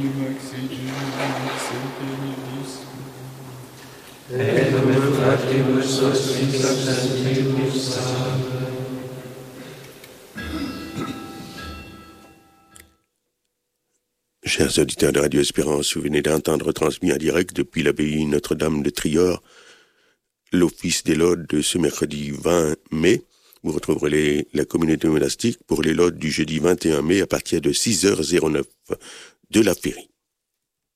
Et come fratibus nostris absentibus salve. Chers auditeurs de Radio Espérance, vous venez d'entendre transmis en direct depuis l'abbaye Notre-Dame de Trior l'office des laudes de ce mercredi 20 mai. Vous retrouverez la communauté monastique pour les laudes du jeudi 21 mai à partir de 6h09 de la Féerie.